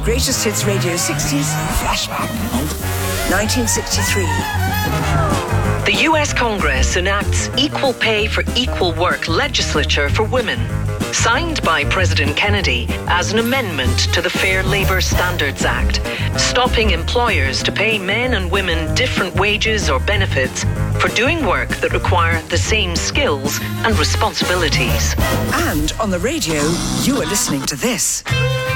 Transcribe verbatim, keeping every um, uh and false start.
Greatest Hits Radio sixties Flashback. nineteen sixty-three. The U S Congress enacts equal pay for equal work legislature for women, signed by President Kennedy as an amendment to the Fair Labor Standards Act, stopping employers to pay men and women different wages or benefits for doing work that require the same skills and responsibilities. And on the radio, you are listening to this.